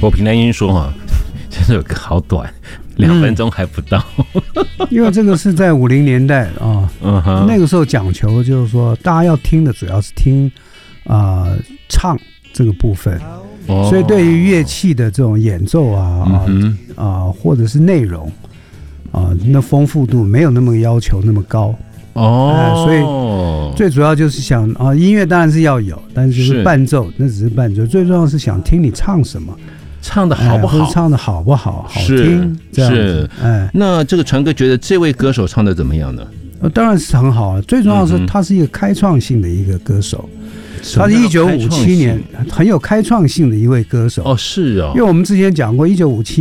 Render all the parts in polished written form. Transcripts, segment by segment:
我平常音说哈，这首歌好短，2分钟还不到。 因为这个是在50年代啊，那个时候讲求就是说，大家要听的主要是听唱这个部分，所以对于乐器的这种演奏或者是内容那丰富度没有那么要求那么高。所以最主要就是想音乐当然是要有，但是就是伴奏那只是伴奏，最重要是想听你唱什么， 唱的好不好， 唱的好不好，好听这样子。 那这个传哥觉得这位歌手唱的怎么样呢？ 当然是很好啊，最重要的是他是一个开创性的一个歌手。他是1957年很有开创性的一位歌手。是哦，因为我们之前讲过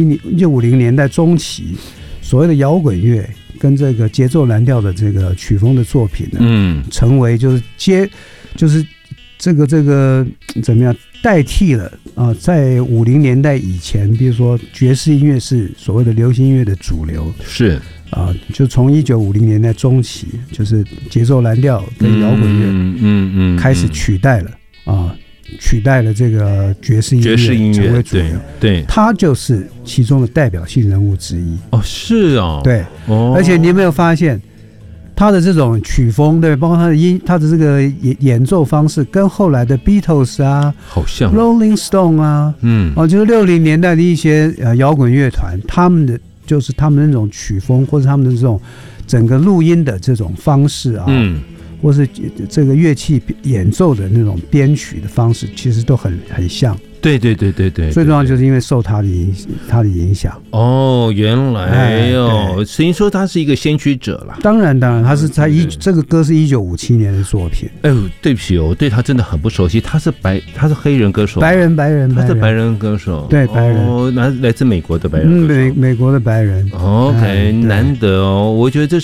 1950年代中期所谓的摇滚乐跟这个节奏蓝调的这个曲风的作品呢，成为就是这个怎么样代替了在50年代以前，比如说爵士音乐是所谓的流行音乐的主流，是就从1950年代中期，就是节奏蓝调跟摇滚乐开始取代了这个爵士音乐成为主流。对，他就是其中的代表性人物之一。是哦，对，而且你有没有发现他的这种曲风，对，包括他的这个演奏方式，跟后来的 Beatles 好像 Rolling Stone 就是60年代的一些摇滚乐团，他们那种曲风，或者他们的这种整个录音的这种方式或是这个乐器演奏的那种编曲的方式，其实都很像。对，最重要就是因为受他的影响。原来所以说他是一个先驱者啦。当然，这个歌是1957年的作品。对不起，我对他真的很不熟悉。他是黑人歌手，白人，他是白人歌手，对，白人，来自美国的白人歌手，美国的白人。OK， 难得哦，我觉得这